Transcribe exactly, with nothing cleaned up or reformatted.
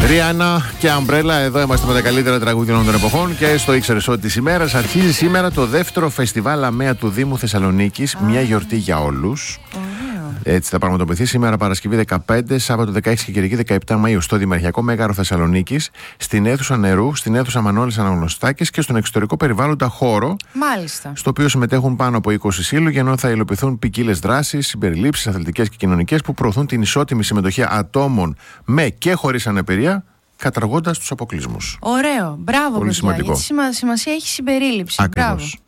Ριάννα και Αμπρέλα, εδώ είμαστε με τα καλύτερα τραγούδια όλων των εποχών. Και στο ήξερες ότι τη ημέρα αρχίζει σήμερα το δεύτερο φεστιβάλ ΑΜΕΑ του Δήμου Θεσσαλονίκης. Ah. Μια γιορτή για όλους. Oh. Έτσι θα πραγματοποιηθεί σήμερα Παρασκευή δεκαπέντε, Σάββατο δεκαέξι και Κυριακή δεκαεπτά Μαΐου στο Δημαρχιακό Μέγαρο Θεσσαλονίκης, στην αίθουσα Νερού, στην αίθουσα Μανώλης Αναγνωστάκης και στον εξωτερικό περιβάλλοντα χώρο. Μάλιστα. Στο οποίο συμμετέχουν πάνω από είκοσι σύλλογοι, ενώ θα υλοποιηθούν ποικίλες δράσεις, συμπεριλήψεις αθλητικές και κοινωνικές που προωθούν την ισότιμη συμμετοχή ατόμων με και χωρίς αναπηρία, καταργώντας τους αποκλεισμούς. Ωραίο. Μπράβο, πολύ παιδιά. σημαντικό. Γιατί σημασία έχει συμπερίληψη. Ακριβώς. Μπράβο.